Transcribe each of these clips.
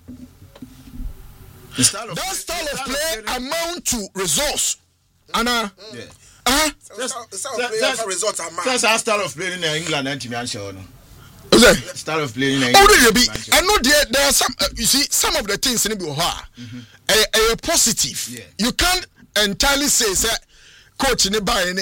That style of play amount to results. Anna. That's our style of playing in England and Timmy. Style of playing in England. I know there are some. You see, some of the things in the are positive. Yeah. You can't entirely say that coach in the buy and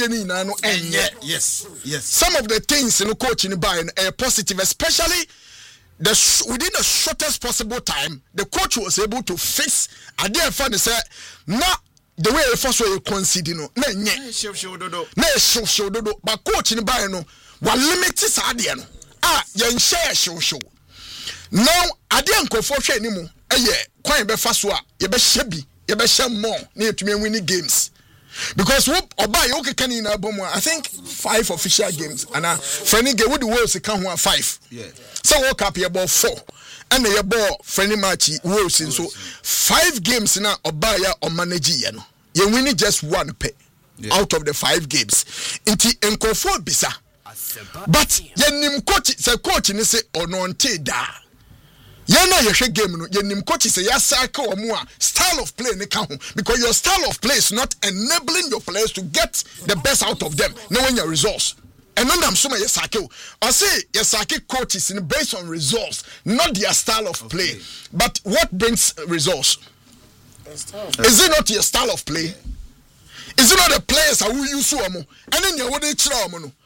yes. Some of the things in the coach in the buy are positive, especially within the shortest possible time. The coach was able to fix. I dare find say not. The way the first way you consider no na show but coach in buy no one limit is ade no yen share show now ade ankofo hwe ni mu kwan be fa so a ye be hye bi ye be hye more na yetumi win games because oba ye okeka ni na bom I think 5 official games and friendly game with the Wales can ho 5 so World Cup ye ball 4 and the ball friendly match Wales in so 5 games na obaya or manage ye no you win just 1 pay out of the 5 games inti enkofo bisa but yenim coach say coach ni say ononte da ye na ye hwe game no yenim coach say ya cycle omo a style of play ne ka ho because your style of play is not enabling your players to get the best out of them no when your results. And when I'm so I say yes, coaches based on results, not their style of play. But what brings results? Is it not your style of play? Is it not the players who you saw? And then you wouldn't try.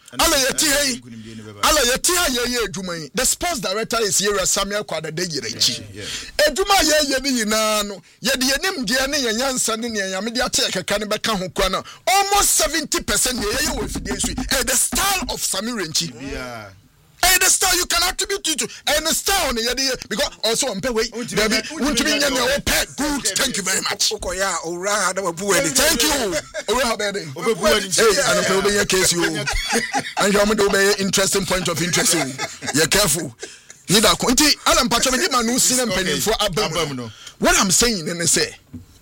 The sports director is here as Samuel Kwadadeji. Eduma almost 70% the style of Samirenchi. And the style you can attribute it to, and the style on the because also on good. Thank you very much. Thank you. And you're interesting point of interest. You're careful. What I'm saying, and I say.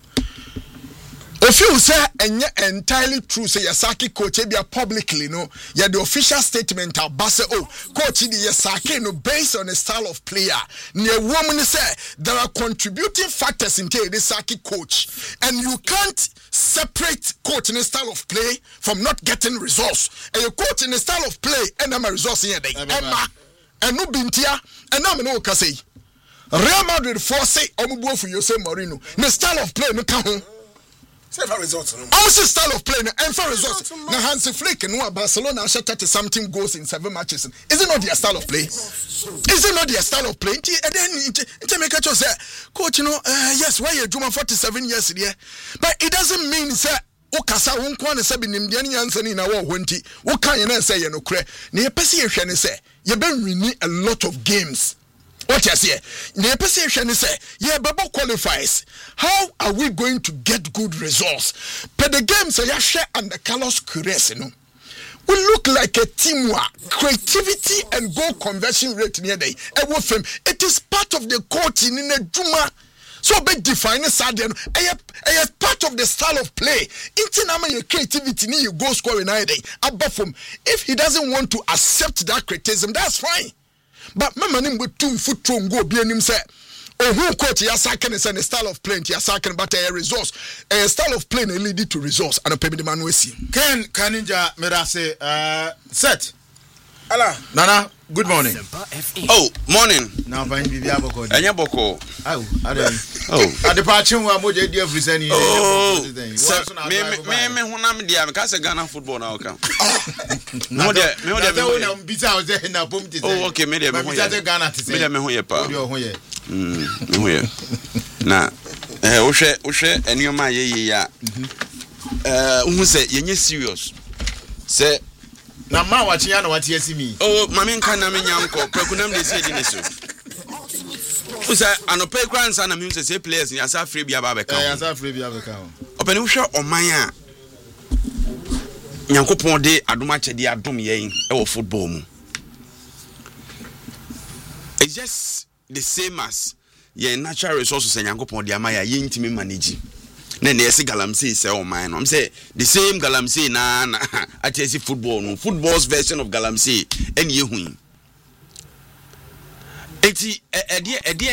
If you say entirely true, say Yasaki coach be publicly, no, yeah, the official statement of Basse, coach the Yasaki, no, based on the style of player. Near woman say there are contributing factors in the Saki coach, and you can't separate coach in the style of play from not getting results. And you coach in the style of play, and I'm a results here. Emma, and no Bintia, and I'm no Casey. Real Madrid force Omubo for Jose Mourinho. The style of play, no can. Results. Also style of play and for results. Now Hansi Flick and Barcelona shot 30 something goals in 7 matches. Is it not their style of play? Is it not their style of play? And then it make a say, coach, you know, yes, why you doing 47 years there? But it doesn't mean say Okasa won't want to say Nimdian answer in our winty. What can you say? You know, near Pessi say, you've been winning a lot of games. What you say? The perception is say, yeah, Baba qualifies. How are we going to get good results? But the games are share and the Carlos Queiroz, you know. We look like a teamwork, creativity and goal conversion rate near day. It is part of the coaching in the Juma. So be define sudden a part of the style of play. Your creativity need you go scoring every day. Above him, if he doesn't want to accept that criticism, that's fine. But my man with 2 foot to go be him say, oh, who coach your second is a style of playing, your second, but a resource, a style of playing lead to resource, and a payment man we see. Ken Kaninja Merase set. Hello, Nana. Good morning. Oh, morning. Now, find Bibiaboko. And Yaboko. Oh, at the patching one more day of resigning. Oh, me, when I'm the Amicasa Ghana football now. No, there, oh, okay, maybe I'm Ghana to say, I'm here. Now, Ushe, and you're my ya. Who say, you're serious? Say, now, ma watching what you see me. Oh, Mammy can I mean, Uncle, Precunum, they say, who said, and a pay grandson of music, say players in Yasa Free Biabaca. Yasa Free Biabaca. Open Usha or Maya Yanko Ponde, Adumache, the Adum Yain, or football. It's just the same as your natural resources and Yanko Ponde, Amaya, yin to me manage. Then there's a Galamsey say, oh, mine. I'm saying the same Galamsey, na I tell you football's version of Galamsey, and you win.